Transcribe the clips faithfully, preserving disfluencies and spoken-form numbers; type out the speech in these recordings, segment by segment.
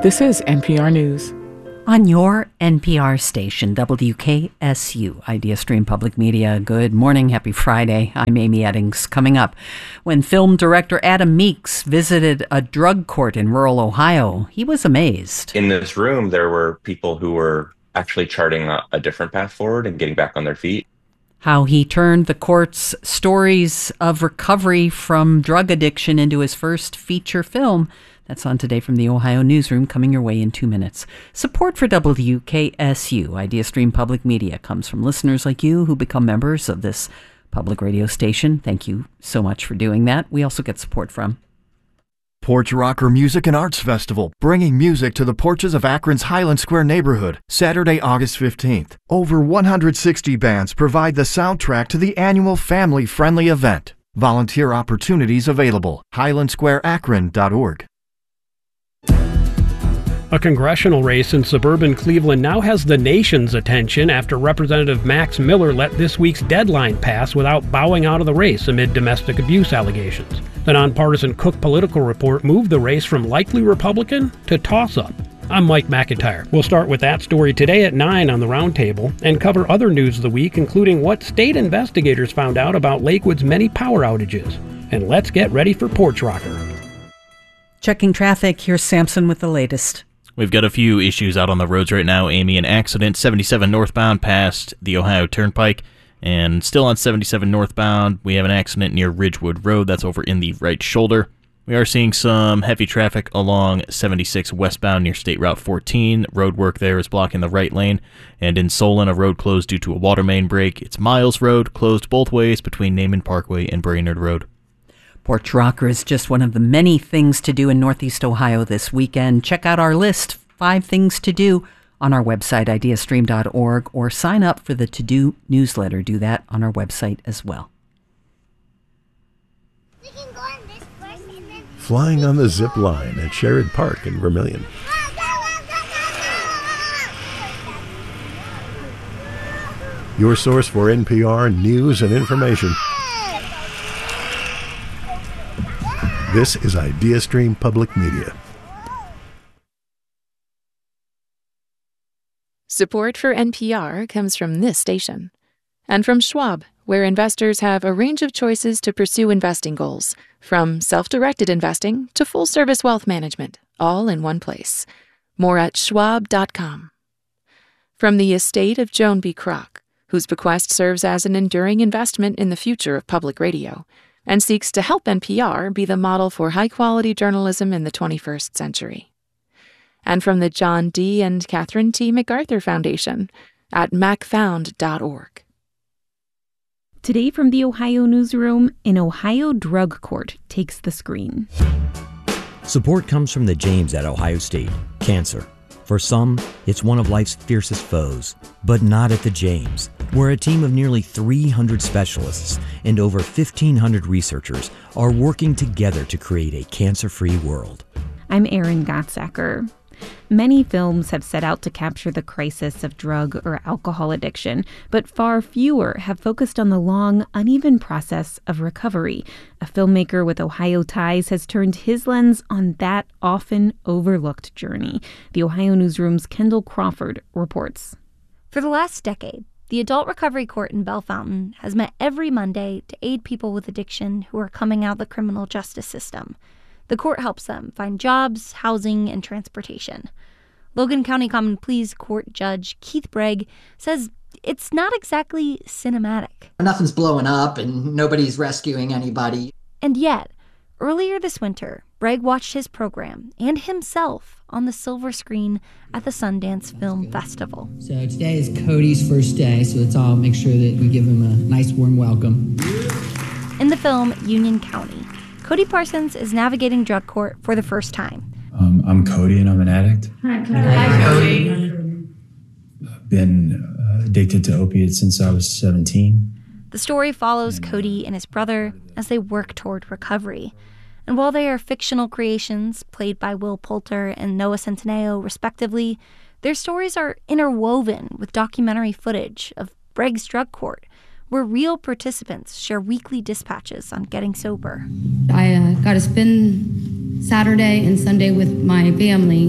This is N P R News. On your N P R station, W K S U, Idea Stream Public Media. Good morning. Happy Friday. I'm Amy Eddings. Coming up, when film director Adam Meeks visited a drug court in rural Ohio, he was amazed. In this room, there were people who were actually charting a, a different path forward and getting back on their feet. How he turned the court's stories of recovery from drug addiction into his first feature film. That's on Today from the Ohio Newsroom, coming your way in two minutes. Support for W K S U, Idea Stream Public Media, comes from listeners like you who become members of this public radio station. Thank you so much for doing that. We also get support from Porch Rocker Music and Arts Festival, bringing music to the porches of Akron's Highland Square neighborhood, Saturday, August fifteenth. Over one hundred sixty bands provide the soundtrack to the annual family-friendly event. Volunteer opportunities available. highland square akron dot org. A congressional race in suburban Cleveland now has the nation's attention after Representative Max Miller let this week's deadline pass without bowing out of the race amid domestic abuse allegations. The nonpartisan Cook Political Report moved the race from likely Republican to toss-up. I'm Mike McIntyre. We'll start with that story today at nine on the Roundtable and cover other news of the week, including what state investigators found out about Lakewood's many power outages. And let's get ready for Porch Rocker. Checking traffic, here's Samson with the latest. We've got a few issues out on the roads right now, Amy. An accident, seventy-seven northbound past the Ohio Turnpike, and still on seventy-seven northbound, we have an accident near Ridgewood Road. That's over in the right shoulder. We are seeing some heavy traffic along seventy-six westbound near State Route fourteen. Road work there is blocking the right lane. And in Solon, a road closed due to a water main break. It's Miles Road, closed both ways between Naaman Parkway and Brainerd Road. Porch Rocker is just one of the many things to do in Northeast Ohio this weekend. Check out our list, five things to do, on our website, idea stream dot org, or sign up for the To Do newsletter. Do that on our website as well. We can go on this first and then... Flying on the zip line at Sherrod Park in Vermillion. Your source for N P R news and information. This is Idea Stream Public Media. Support for N P R comes from this station. And from Schwab, where investors have a range of choices to pursue investing goals, from self-directed investing to full-service wealth management, all in one place. More at schwab dot com. From the estate of Joan B. Kroc, whose bequest serves as an enduring investment in the future of public radio, and seeks to help N P R be the model for high-quality journalism in the twenty-first century. And from the John D. and Catherine T. MacArthur Foundation at mac found dot org. Today from the Ohio Newsroom, an Ohio drug court takes the screen. Support comes from the James at Ohio State. Cancer. For some, it's one of life's fiercest foes, but not at the James, where a team of nearly three hundred specialists and over fifteen hundred researchers are working together to create a cancer-free world. I'm Erin Gottsacker. Many films have set out to capture the crisis of drug or alcohol addiction, but far fewer have focused on the long, uneven process of recovery. A filmmaker with Ohio ties has turned his lens on that often overlooked journey. The Ohio Newsroom's Kendall Crawford reports. For the last decade, the Adult Recovery Court in Bellefontaine has met every Monday to aid people with addiction who are coming out of the criminal justice system. The court helps them find jobs, housing, and transportation. Logan County Common Pleas Court Judge Keith Bragg says it's not exactly cinematic. Nothing's blowing up and nobody's rescuing anybody. And yet, earlier this winter, Bragg watched his program and himself on the silver screen at the Sundance Film Festival. So today is Cody's first day, so let's all make sure that we give him a nice warm welcome. In the film Union County, Cody Parsons is navigating drug court for the first time. Um, I'm Cody and I'm an addict. Hi, Cody. Hi, Cody. I've been uh, addicted to opiates since I was seventeen. The story follows Cody and his brother as they work toward recovery. And while they are fictional creations played by Will Poulter and Noah Centineo, respectively, their stories are interwoven with documentary footage of Bragg's drug court, where real participants share weekly dispatches on getting sober. I uh, got to spend Saturday and Sunday with my family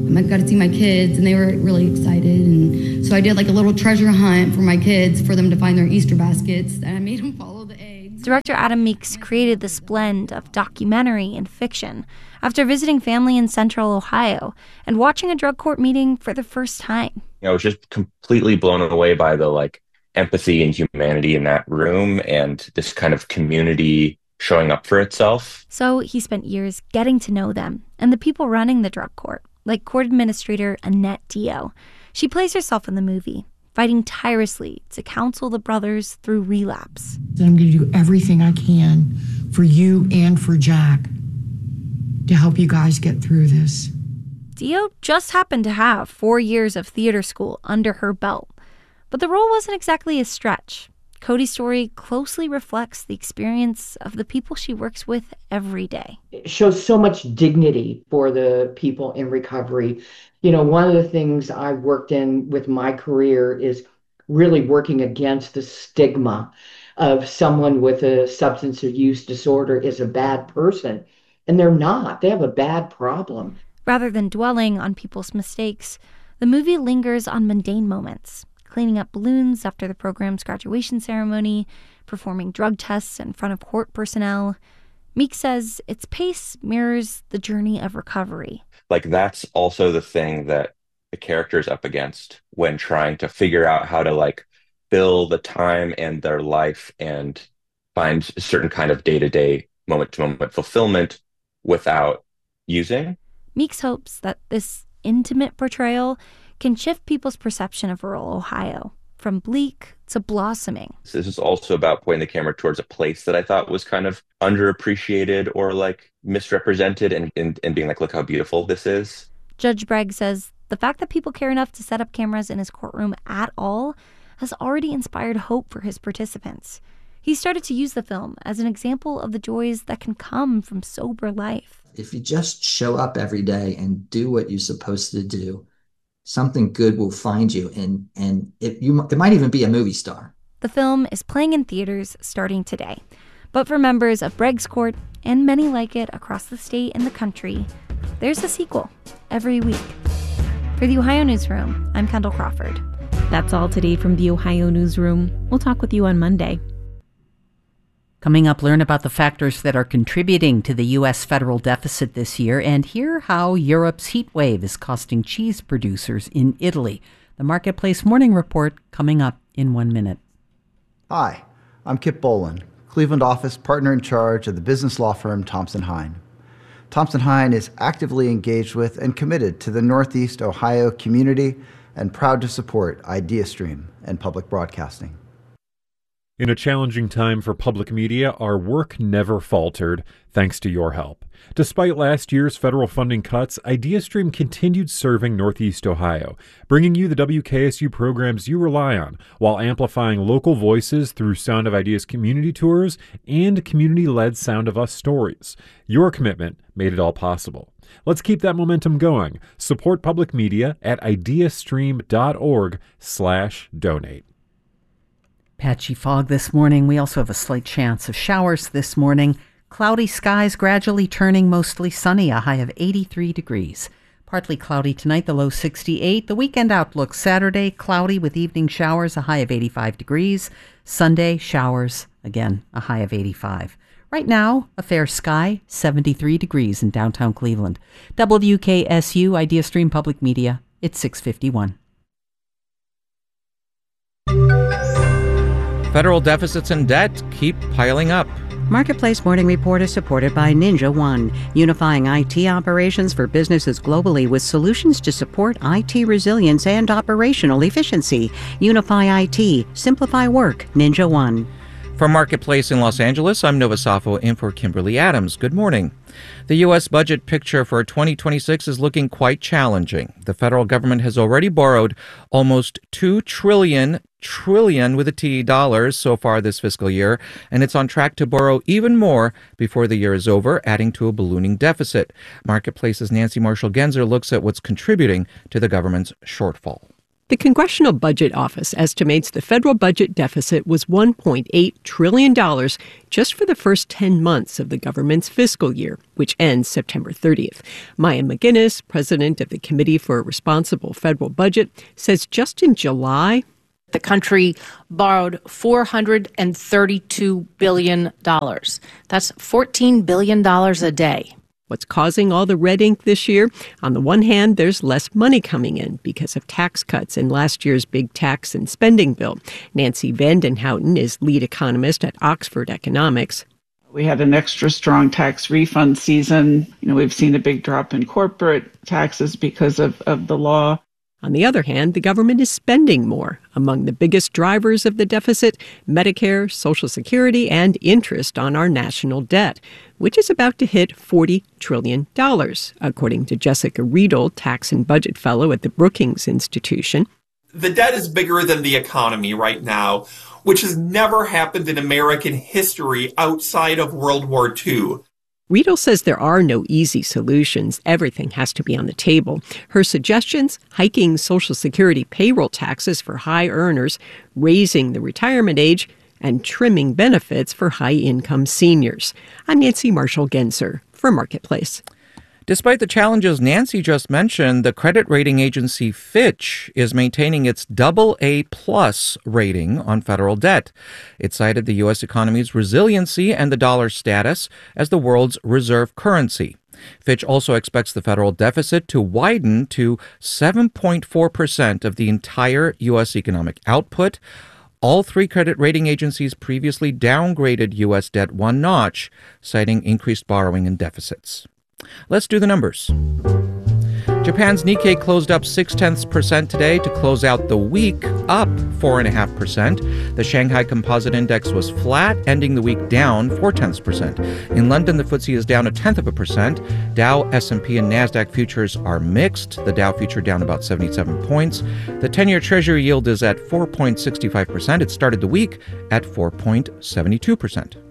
I got to see my kids, and they were really excited. And so I did like a little treasure hunt for my kids for them to find their Easter baskets, and I made them follow the eggs. Director Adam Meeks created this blend of documentary and fiction after visiting family in Central Ohio and watching a drug court meeting for the first time. You know, I was just completely blown away by the like empathy and humanity in that room and this kind of community showing up for itself. So he spent years getting to know them and the people running the drug court, like court administrator Annette Dio. She plays herself in the movie, fighting tirelessly to counsel the brothers through relapse. I'm going to do everything I can for you and for Jack to help you guys get through this. Dio just happened to have four years of theater school under her belt, but the role wasn't exactly a stretch. Cody's story closely reflects the experience of the people she works with every day. It shows so much dignity for the people in recovery. You know, one of the things I worked in with my career is really working against the stigma of someone with a substance use disorder is a bad person. And they're not. They have a bad problem. Rather than dwelling on people's mistakes, the movie lingers on mundane moments, cleaning up balloons after the program's graduation ceremony, performing drug tests in front of court personnel. Meek says its pace mirrors the journey of recovery. Like, that's also the thing that the character is up against when trying to figure out how to, like, fill the time and their life and find a certain kind of day-to-day, moment-to-moment fulfillment without using. Meeks hopes that this intimate portrayal can shift people's perception of rural Ohio, from bleak to blossoming. This is also about pointing the camera towards a place that I thought was kind of underappreciated or like misrepresented and, and, and being like, look how beautiful this is. Judge Bragg says the fact that people care enough to set up cameras in his courtroom at all has already inspired hope for his participants. He started to use the film as an example of the joys that can come from sober life. If you just show up every day and do what you're supposed to do, something good will find you, and and it you it might even be a movie star. The film is playing in theaters starting today, but for members of Bragg's Court and many like it across the state and the country, there's a sequel every week. For the Ohio Newsroom, I'm Kendall Crawford. That's all today from the Ohio Newsroom. We'll talk with you on Monday. Coming up, learn about the factors that are contributing to the U S federal deficit this year and hear how Europe's heat wave is costing cheese producers in Italy. The Marketplace Morning Report coming up in one minute. Hi, I'm Kip Boland, Cleveland office partner in charge of the business law firm Thompson Hine. Thompson Hine is actively engaged with and committed to the Northeast Ohio community and proud to support IdeaStream and public broadcasting. In a challenging time for public media, our work never faltered, thanks to your help. Despite last year's federal funding cuts, IdeaStream continued serving Northeast Ohio, bringing you the W K S U programs you rely on, while amplifying local voices through Sound of Ideas community tours and community-led Sound of Us stories. Your commitment made it all possible. Let's keep that momentum going. Support public media at ideastream.org slash donate. Patchy fog this morning. We also have a slight chance of showers this morning. Cloudy skies gradually turning mostly sunny, a high of eighty-three degrees. Partly cloudy tonight, the low sixty-eight. The weekend outlook: Saturday, cloudy with evening showers, a high of eighty-five degrees. Sunday, showers, again, a high of eighty-five. Right now, a fair sky, seventy-three degrees in downtown Cleveland. W K S U, IdeaStream Public Media, it's six fifty-one. Federal deficits and debt keep piling up. Marketplace Morning Report is supported by Ninja One, unifying I T operations for businesses globally with solutions to support I T resilience and operational efficiency. Unify I T, simplify work, Ninja One. From Marketplace in Los Angeles, I'm Nova Safo in for Kimberly Adams. Good morning. The U S budget picture for twenty twenty-six is looking quite challenging. The federal government has already borrowed almost two trillion, trillion with a T dollars so far this fiscal year, and it's on track to borrow even more before the year is over, adding to a ballooning deficit. Marketplace's Nancy Marshall-Genzer looks at what's contributing to the government's shortfall. The Congressional Budget Office estimates the federal budget deficit was one point eight trillion dollars just for the first ten months of the government's fiscal year, which ends September thirtieth. Maya McGinnis, president of the Committee for a Responsible Federal Budget, says just in July, the country borrowed four hundred thirty-two billion dollars. That's fourteen billion dollars a day. What's causing all the red ink this year? On the one hand, there's less money coming in because of tax cuts in last year's big tax and spending bill. Nancy Vandenhouten is lead economist at Oxford Economics. We had an extra strong tax refund season. You know, we've seen a big drop in corporate taxes because of, of the law. On the other hand, the government is spending more. Among the biggest drivers of the deficit, Medicare, Social Security, and interest on our national debt, which is about to hit forty trillion dollars, according to Jessica Riedel, tax and budget fellow at the Brookings Institution. The debt is bigger than the economy right now, which has never happened in American history outside of World War Two. Riedel says there are no easy solutions. Everything has to be on the table. Her suggestions: hiking Social Security payroll taxes for high earners, raising the retirement age, and trimming benefits for high-income seniors. I'm Nancy Marshall-Genzer for Marketplace. Despite the challenges Nancy just mentioned, the credit rating agency Fitch is maintaining its double A plus rating on federal debt. It cited the U S economy's resiliency and the dollar's status as the world's reserve currency. Fitch also expects the federal deficit to widen to seven point four percent of the entire U S economic output. All three credit rating agencies previously downgraded U S debt one notch, citing increased borrowing and deficits. Let's do the numbers. Japan's Nikkei closed up six tenths percent today to close out the week, up four and a half percent. The Shanghai Composite Index was flat, ending the week down four tenths percent. In London, the F T S E is down a tenth of a percent. Dow, S and P, and Nasdaq futures are mixed. The Dow future down about seventy-seven points. The ten-year Treasury yield is at four point six five percent. It started the week at four point seven two percent.